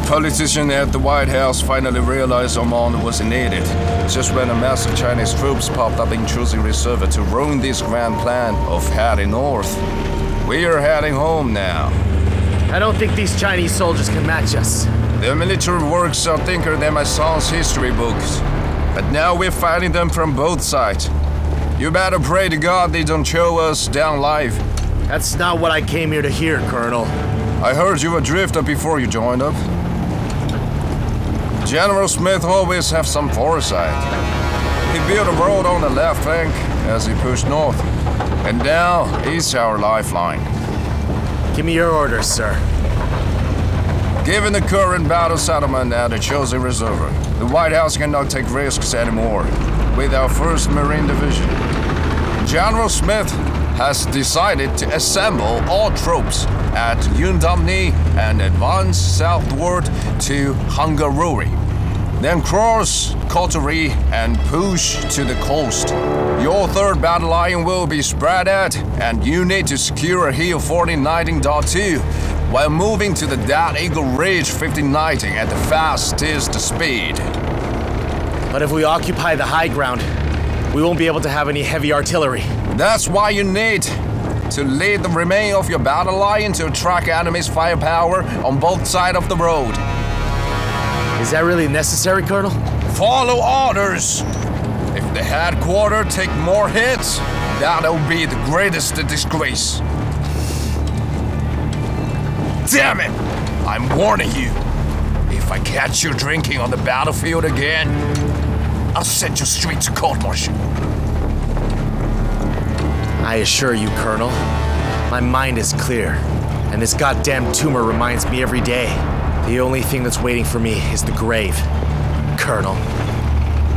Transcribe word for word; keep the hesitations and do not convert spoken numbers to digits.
politicians at the White House finally realized Oman wasn't needed, just when a massive Chinese troops popped up in Choosing Reserve to ruin this grand plan of heading north. We are heading home now. I don't think these Chinese soldiers can match us. Their military works are thicker than my son's history books. But now we're fighting them from both sides. You better pray to God they don't show us down alive. That's not what I came here to hear, Colonel. I heard you were drifter before you joined up. General Smith always have some foresight. He built a road on the left flank as he pushed north. And now he's our lifeline. Give me your orders, sir. Given the current battle settlement at the Chosin Reserve, the White House cannot take risks anymore with our first Marine Division. General Smith has decided to assemble all troops at Yundamni and advance southward to Hungaruri. Then cross Kotori and push to the coast. Your third battle line will be spread out, and you need to secure Hill fourteen nineteen point two while moving to the Dead Eagle Ridge fifteen nineteen at the fastest speed. But if we occupy the high ground, we won't be able to have any heavy artillery. That's why you need to lead the remainder of your battle line to attract enemy's firepower on both sides of the road. Is that really necessary, Colonel? Follow orders! If the headquarters take more hits, that'll be the greatest disgrace. Damn it! I'm warning you. If I catch you drinking on the battlefield again, I'll send you straight to court-martial. I assure you, Colonel, my mind is clear, and this goddamn tumor reminds me every day the only thing that's waiting for me is the grave, Colonel.